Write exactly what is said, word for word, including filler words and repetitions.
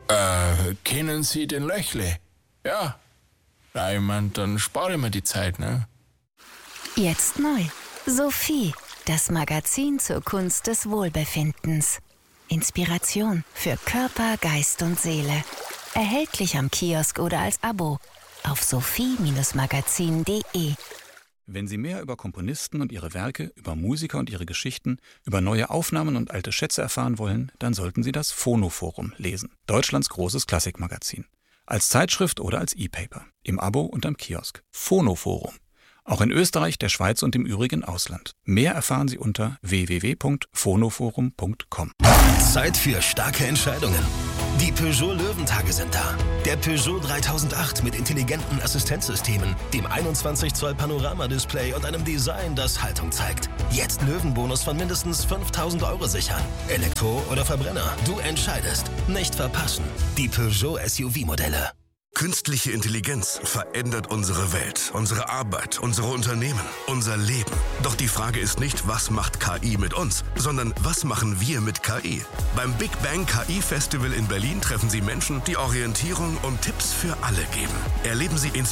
Äh, kennen Sie den Löchle? Ja. Na, ich mein, dann spare ich mir die Zeit, ne? Jetzt neu. Sophie, das Magazin zur Kunst des Wohlbefindens. Inspiration für Körper, Geist und Seele. Erhältlich am Kiosk oder als Abo auf sophie Magazin punkt de. Wenn Sie mehr über Komponisten und ihre Werke, über Musiker und ihre Geschichten, über neue Aufnahmen und alte Schätze erfahren wollen, dann sollten Sie das Phonoforum lesen. Deutschlands großes Klassikmagazin. Als Zeitschrift oder als E-Paper. Im Abo und am Kiosk. Phonoforum. Auch in Österreich, der Schweiz und im übrigen Ausland. Mehr erfahren Sie unter w w w punkt phonoforum punkt com. Zeit für starke Entscheidungen. Die Peugeot Löwentage sind da. Der Peugeot dreitausendacht mit intelligenten Assistenzsystemen, dem einundzwanzig Zoll Panoramadisplay und einem Design, das Haltung zeigt. Jetzt Löwenbonus von mindestens fünftausend Euro sichern. Elektro oder Verbrenner, du entscheidest. Nicht verpassen. Die Peugeot S U V-Modelle. Künstliche Intelligenz verändert unsere Welt, unsere Arbeit, unsere Unternehmen, unser Leben. Doch die Frage ist nicht, was macht K I mit uns, sondern was machen wir mit K I? Beim Big Bang K I Festival in Berlin treffen Sie Menschen, die Orientierung und Tipps für alle geben. Erleben Sie